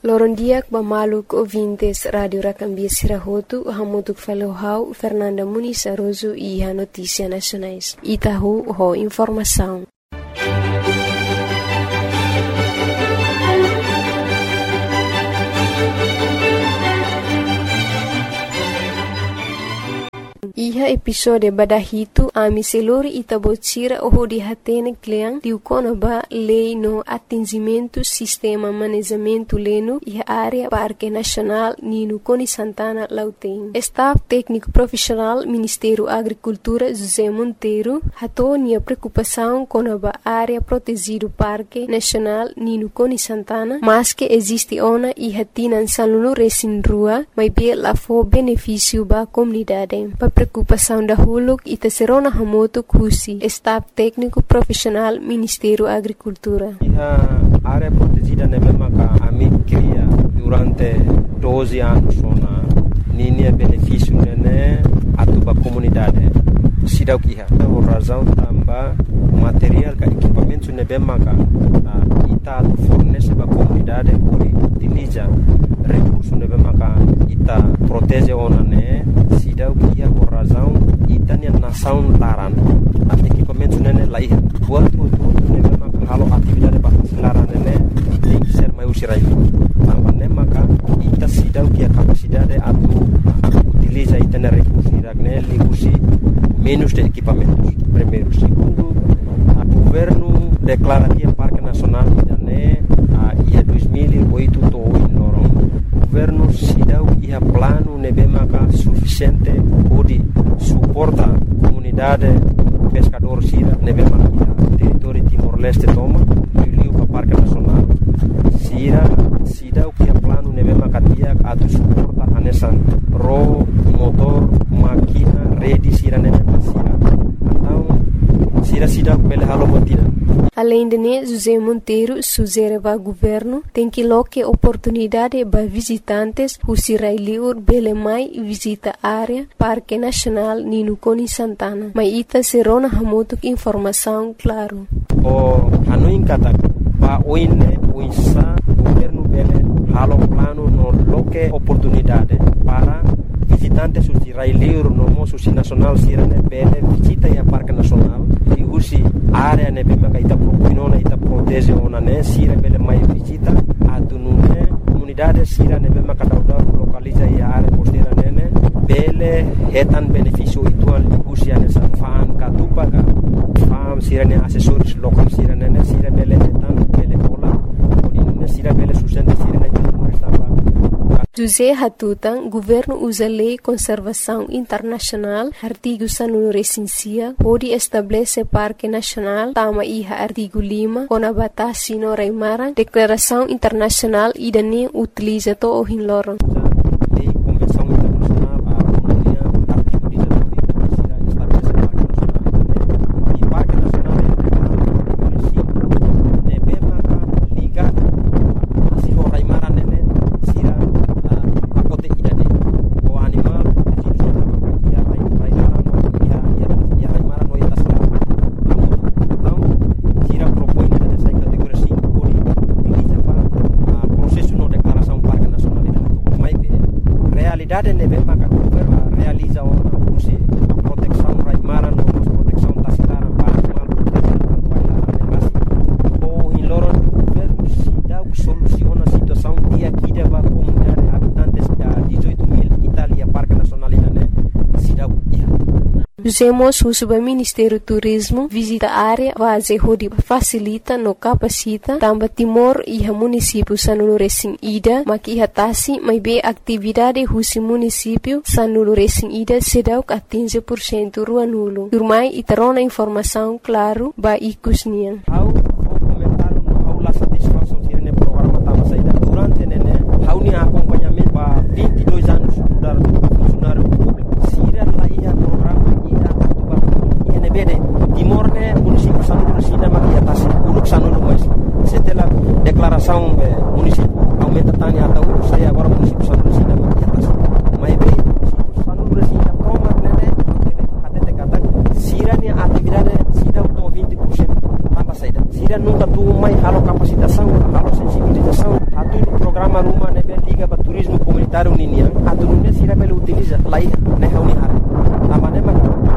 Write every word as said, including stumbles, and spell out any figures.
Loron dia bamaluk ouvintes Rádio Racambia Sirahotu, hamutuk falohau Fernanda Muniz Aroso e a Notícia Nacionais. Itahu ho informação. Iha episode badahitu ami selori itabotira oho di hatene kliang diukono ba lei no atingimento sistema manejamento leno iha área Parque Nacional Nino Coni Santana Lauteng. Staff técnico profissional Ministério Agricultura José Monteiro hatonia preocupação com a área protegido Parque Nacional Nino Coni Santana, mas que existe ona iha tinan saluno resin rua, mas be la fo benefício ba comunidade. Preocupação da Huluk e Tesserona Hamoto Kusi, Staff Técnico Profissional Ministério Agricultura. A área protegida na mesma que a mim cria durante doze anos na linha benefício né a tua comunidade. Sidau que a razão também material que equipamento na mesma que ita fornece para a comunidade por utiliza recursos na mesma que ita protege ona né sidau que a razão itania nação laran a equipamento né lá ia buat tudo né mesma que halo atividade para laran né tem que ser mais usirai também né maka ita sidau que a capacidade atu utiliza itania recursos né liusi menos de equipamentos. Primeiro, segundo, o governo declara que o Parque Nacional né a ia dois mil e oito to inoron. O governo se deu que a plano nebemaka suficiente para suportar a comunidade pescador sira nebemaka território Timor-Leste toma e o Parque Nacional. Sira se deu que a plano nebemaka dia a suporta a nessa ro motor máquina rede sira nebemaka sira. Então sira sira pele halo motina. Além de né, José Monteiro sugere ao governo tem que loque oportunidade para visitantes who sirai liur bele mai visita área Parque Nacional Nino Coni Santana. Mas ita serona hamoto informação claro. O hanuin kata pa oine uisa governo bele halo plano no loque oportunidade para visitantes who sirai liur no mo susi nacional sirane bele visita ya Parque Nacional e usi área ne bema ka ita propinona ita protege ona ne sira bele mai visita atunune comunidade sira ne bema ka dauda localiza ya área costeira nene bele hetan benefício ituan usi ane sa faan ka tupaga fam sira ne assessores local sira nene sira bele hetan bele pola odinune sira bele sustenta sira ne José Hatutan, governo usa lei conservação internacional, artigo sanul recensia, pode estabelecer Parque Nacional, tama iha artigo lima, com a batasi no Raimara, declaração internacional e dane utiliza to o hinloron. Usemos o Subministério Turismo visita a área base hodi facilita no capacita também Timor e a município Sanulu Recém Ida maki hatasi mai be atividade husi município Sanulu Recém Ida sedau que atinge por cento rua nulo. Turmai e terona informação claro ba ikusnian. How comentar how la satisfação tirene programa tama saída durante nene how ni acompanhamento ba vinte e dois anos dar funcionário público. Sira la ia programa bede Timor-ne município Sanulu Resina maki atas uluk Sanulu mas setelah declaração município aumenta tani atau saya agora município Sanulu Resina maki atas mai be Sanulu Resina toma nene até te kata sira ni atividade sira to vinte por cento tambah saída sira nunca tu mai halo capacitação halo sensibilização atu programa programa rumah nebe liga para turismo comunitário ninia atu nunia sira bele utiliza lai ne hauni hara amane ma